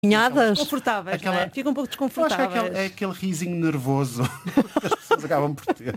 Desconfortáveis, não é? Fica um pouco desconfortáveis. Eu acho que é aquele risinho nervoso que as pessoas acabam por ter.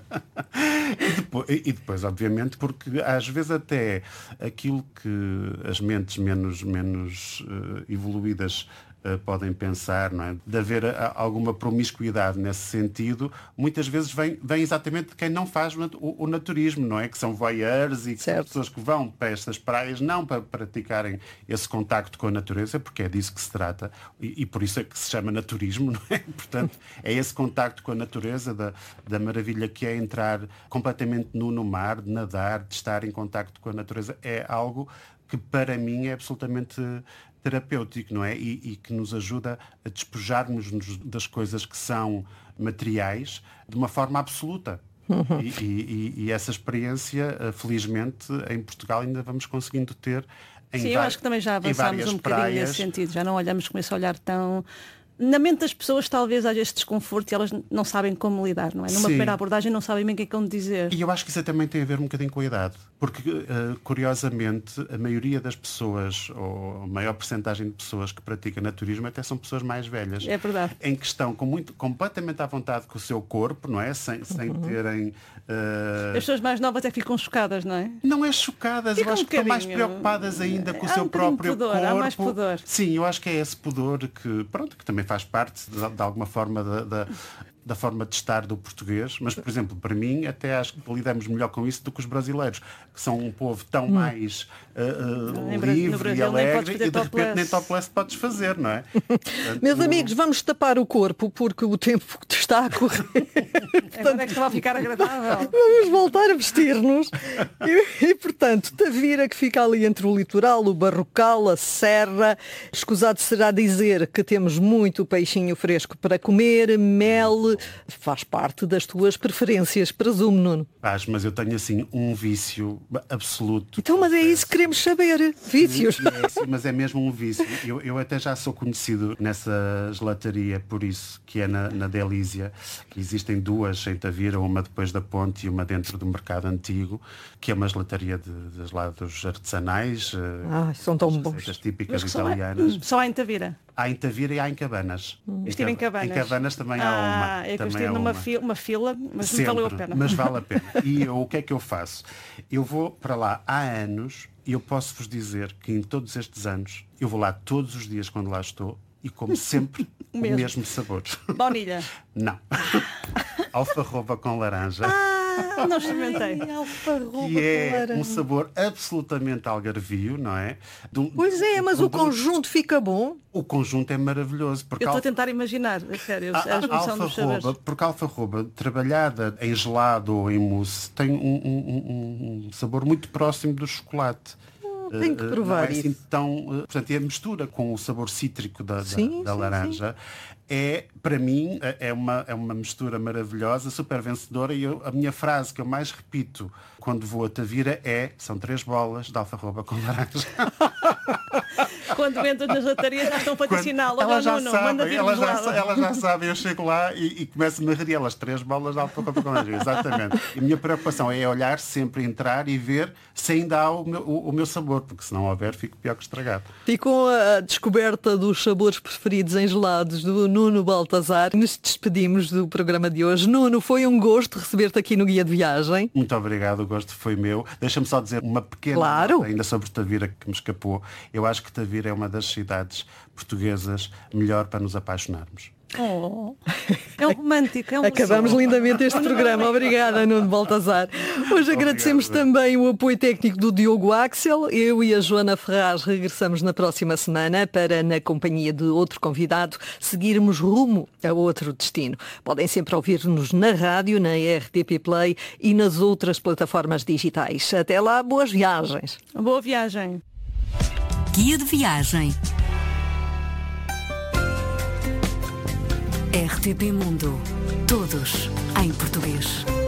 E depois, obviamente, porque às vezes até aquilo que as mentes menos evoluídas podem pensar, não é? De haver alguma promiscuidade nesse sentido, muitas vezes vem exatamente de quem não faz o naturismo, não é? Que são voyeurs e que são pessoas que vão para estas praias não para praticarem esse contacto com a natureza, porque é disso que se trata, e por isso é que se chama naturismo, não é? Portanto, é esse contacto com a natureza, da maravilha que é entrar completamente nu no mar, de nadar, de estar em contacto com a natureza, é algo que para mim é absolutamente terapêutico, não é? E que nos ajuda a despojarmos-nos das coisas que são materiais de uma forma absoluta. E essa experiência, felizmente, em Portugal ainda vamos conseguindo ter Sim, eu acho que também já avançámos um bocadinho nesse sentido. Já não olhamos com esse olhar tão... Na mente das pessoas talvez haja este desconforto e elas não sabem como lidar, não é? Numa primeira abordagem não sabem bem o que é que vão dizer. E eu acho que isso também tem a ver um bocadinho com a idade. Porque, curiosamente, a maioria das pessoas, ou a maior percentagem de pessoas que praticam naturismo até são pessoas mais velhas. É verdade. Em que estão completamente à vontade com o seu corpo, não é? Sem terem... As pessoas mais novas é que ficam chocadas, não é? Não é chocadas, eu acho que estão mais preocupadas ainda com o seu próprio pudor, corpo. Há mais pudor. Sim, eu acho que é esse pudor que também faz parte, de alguma forma, da forma de estar do português, mas, por exemplo, para mim, até acho que lidamos melhor com isso do que os brasileiros, que são um povo tão mais livre e alegre, e de repente nem topless podes fazer, não é? Meus amigos, vamos tapar o corpo, porque o tempo está a correr. Portanto, é que estava a ficar agradável. Vamos voltar a vestir-nos. E, portanto, Tavira, que fica ali entre o litoral, o Barrocal, a Serra. Escusado será dizer que temos muito peixinho fresco para comer, mel. Faz parte das tuas preferências, presumo, Nuno. Mas eu tenho assim um vício absoluto. Então, mas é isso que queremos saber. Vícios. Mas é mesmo um vício. Eu até já sou conhecido nessa gelataria por isso, que é na Delísia. Existem duas em Tavira, uma depois da ponte e uma dentro do mercado antigo, que é uma gelataria de gelados artesanais. São tão bons. As típicas italianas. Só há em Tavira? Há em Tavira e há em Cabanas. Estive em Cabanas. Em Cabanas também há uma. É que eu estive numa fila, mas sempre valeu a pena. Mas vale a pena. E o que é que eu faço? Eu vou para lá há anos e eu posso-vos dizer que em todos estes anos eu vou lá todos os dias quando lá estou e como sempre o mesmo sabor. Baunilha? Não. Alfarroba com laranja. Não experimentei. Que é um sabor absolutamente algarvio, não é? Pois é, mas o conjunto fica bom. O conjunto é maravilhoso. Eu estou a tentar imaginar, a sério, a junção dos sabores. Porque a alfarroba, trabalhada em gelado ou em mousse, tem um sabor muito próximo do chocolate. Tenho que provar isso. Portanto, e a mistura com o sabor cítrico da laranja é, para mim, é uma mistura maravilhosa, super vencedora, e a minha frase que eu mais repito quando vou a Tavira são 3 bolas de alfarroba com laranja. Quando entro na gelataria já estão para te ensinar. Ela já sabe, eu chego lá e começo-me a rir, elas 3 bolas de alfarroba com laranja, exatamente. E a minha preocupação é olhar, sempre entrar e ver se ainda há o meu sabor, porque se não houver, fico pior que estragado. E com a descoberta dos sabores preferidos em gelados do Nuno Baltazar, nos despedimos do programa de hoje. Nuno, foi um gosto receber-te aqui no Guia de Viagem. Muito obrigado, o gosto foi meu. Deixa-me só dizer uma pequena nota ainda sobre Tavira que me escapou. Eu acho que Tavira é uma das cidades portuguesas melhor para nos apaixonarmos. É um romântico. Acabamos lindamente este programa. Obrigada, Nuno Baltazar. Hoje agradecemos também o apoio técnico do Diogo Axel. Eu e a Joana Ferraz regressamos na próxima semana para, na companhia de outro convidado, seguirmos rumo a outro destino. Podem sempre ouvir-nos na rádio, na RTP Play e nas outras plataformas digitais. Até lá, boas viagens. Boa viagem. Guia de Viagem. RTP Mundo. Todos em português.